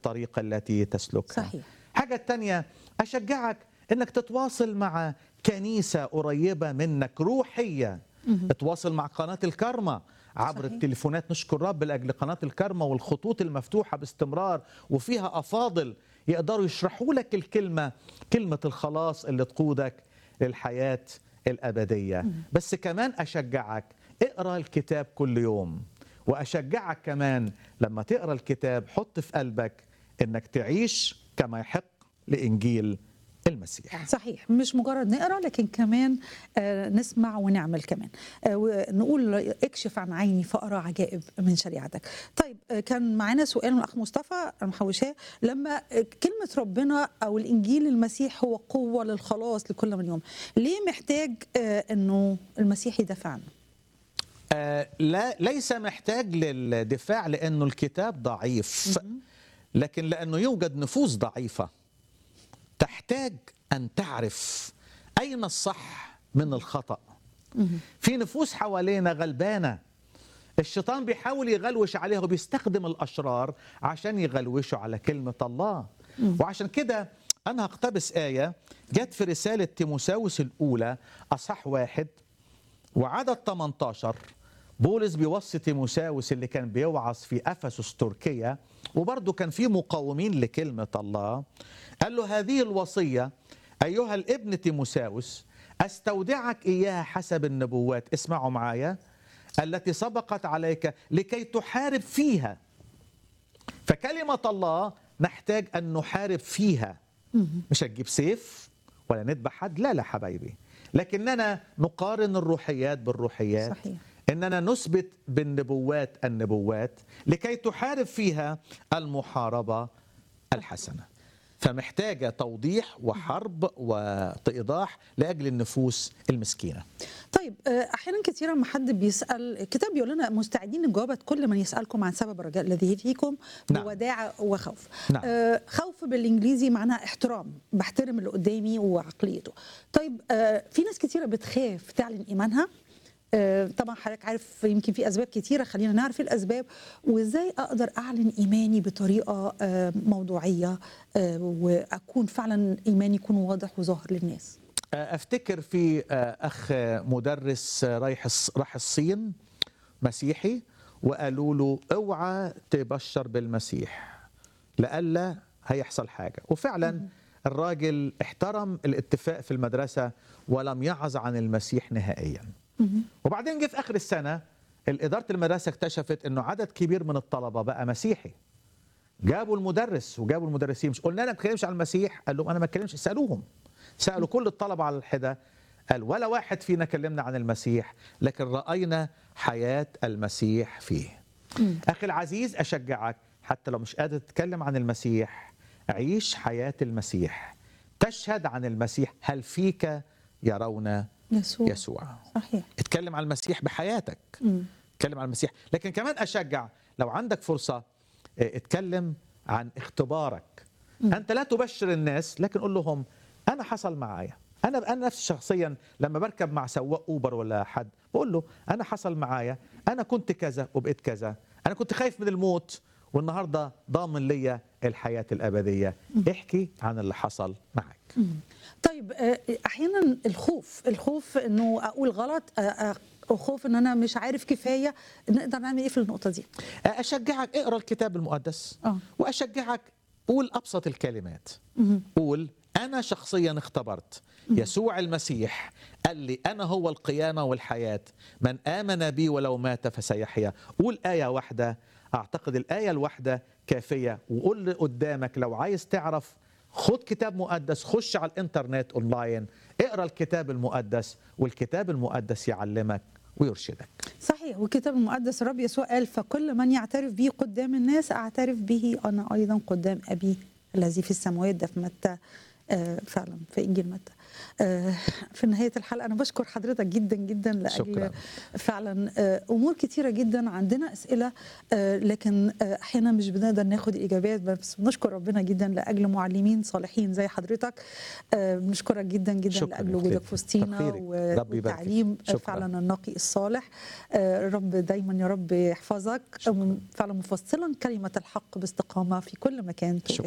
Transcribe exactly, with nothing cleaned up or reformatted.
الطريق التي تسلكها. صحيح. حاجة التانية أشجعك أنك تتواصل مع كنيسة قريبة منك روحية. مهم. تواصل مع قناة الكرمة عبر صحيح. التليفونات. نشكر رب لأجل قناة الكرمة والخطوط المفتوحة باستمرار، وفيها أفاضل يقدروا يشرحوا لك الكلمة، كلمة الخلاص اللي تقودك للحياة الأبدية. مم. بس كمان أشجعك اقرأ الكتاب كل يوم، وأشجعك كمان لما تقرأ الكتاب حط في قلبك أنك تعيش كما يحق لإنجيل المسيح. صحيح، مش مجرد نقرا لكن كمان آه نسمع ونعمل كمان، آه ونقول اكشف عن عيني فأرى عجائب من شريعتك. طيب آه كان معانا سؤال من الأخ مصطفى محوشاه، لما آه كلمة ربنا أو الإنجيل المسيح هو قوة للخلاص لكل من يوم، ليه محتاج آه أنه المسيح يدافع عنه؟ آه لا، ليس محتاج للدفاع لأنه الكتاب ضعيف، لكن لأنه يوجد نفوس ضعيفة تحتاج أن تعرف أين الصح من الخطأ. في نفوس حوالينا غلبانة، الشيطان بيحاول يغلوش عليها وبيستخدم الأشرار عشان يغلوشوا على كلمة الله. وعشان كده أنا هقتبس آية جت في رسالة تيموثاوس الأولى أصحاح واحد وعدد ثمانية عشر. بولس بيوصي تيموثاوس اللي كان بيوعظ في أفسس تركيا، وبرضه كان في مقاومين لكلمة الله. قال له هذه الوصية أيها الابن تيموثاوس أستودعك إياها حسب النبوات، اسمعوا معايا، التي سبقت عليك لكي تحارب فيها. فكلمة الله نحتاج أن نحارب فيها، مش هتجيب سيف ولا نذبح حد، لا لا حبايبي، لكننا نقارن الروحيات بالروحيات. صحيح. إننا نثبت بالنبوات النبوات لكي تحارب فيها المحاربة الحسنة. فمحتاجة توضيح وحرب وإيضاح لأجل النفوس المسكينة. طيب أحيانا كثيرا ما حد بيسأل، الكتاب بيقول لنا مستعدين لجوابة كل من يسألكم عن سبب الرجاء الذي فيكم بوداعة وخوف. نعم. آه خوف بالإنجليزي معناها احترام، بحترم اللي قدامي وعقليته. طيب آه في ناس كثيرة بتخاف تعلن إيمانها. آه طبعا حضرتك عارف يمكن في أسباب كثيرة، خلينا نعرف الأسباب وإزاي أقدر أعلن إيماني بطريقة آه موضوعية آه وأكون فعلا إيماني يكون واضح وظاهر للناس. أفتكر في أخ مدرس رايح راح الصين مسيحي، وقالوا له اوعى تبشر بالمسيح لألا هيحصل حاجة، وفعلا الراجل احترم الاتفاق في المدرسة ولم يعظ عن المسيح نهائيا. وبعدين جه في آخر السنة الإدارة المدرسة اكتشفت أنه عدد كبير من الطلبة بقى مسيحي. جابوا المدرس وجابوا المدرسين، مش قلنا لك ما تتكلمش عن المسيح؟ قال لهم أنا ما اتكلمش. سألوهم، سألوا كل الطلبة على الحدة، قال ولا واحد فينا كلمنا عن المسيح، لكن رأينا حياة المسيح فيه. م. أخي العزيز أشجعك حتى لو مش قادر تتكلم عن المسيح، عيش حياة المسيح، تشهد عن المسيح. هل فيك يرون يسوع, يسوع. صحيح. اتكلم عن المسيح بحياتك. م. اتكلم عن المسيح، لكن كمان أشجع لو عندك فرصة اتكلم عن اختبارك. م. أنت لا تبشر الناس، لكن قل لهم أنا حصل معايا. أنا أنا نفسي شخصيا لما بركب مع سواق أوبر ولا حد بقول له أنا حصل معايا، أنا كنت كذا وبقيت كذا، أنا كنت خايف من الموت والنهاردة ضامن ليا الحياة الأبدية. احكي عن اللي حصل معك. طيب أحيانا الخوف الخوف إنه أقول غلط، خوف إن أنا مش عارف كفاية، نقدر نعمل إيه في النقطة دي؟ أشجعك اقرأ الكتاب المقدس. أوه. وأشجعك قول أبسط الكلمات. مم. قول أنا شخصيا اختبرت يسوع المسيح، قال لي أنا هو القيامة والحياة، من آمن بي ولو مات فسيحيا. قول آية واحدة، أعتقد الآية الواحدة كافية. وقول قدامك لو عايز تعرف خد كتاب مقدس، خش على الانترنت اونلاين اقرأ الكتاب المقدس، والكتاب المقدس يعلمك ويرشدك. صحيح. والكتاب المقدس الرب يسوع قال فكل من يعترف بي قدام الناس أعترف به أنا أيضا قدام أبي الذي في السماوات، ده في متى آه، فعلا في انجيل متى. آه، في نهايه الحلقه انا بشكر حضرتك جدا جدا لاجل شكراً. فعلا آه، امور كتيره جدا. عندنا اسئله آه، لكن آه، احيانا مش بنقدر ناخد الاجابات، بس بنشكر ربنا جدا لاجل معلمين صالحين زي حضرتك. آه، بنشكرك جدا جدا شكراً لاجل يا وجودك أختي. في وسطينا تقديرك. و- رب يبارك فيك. والتعليم آه، شكراً. فعلا النقي الصالح. آه، رب دايما يا رب يحفظك. شكراً. فعلا مفصلا كلمه الحق باستقامه في كل مكان شكراً.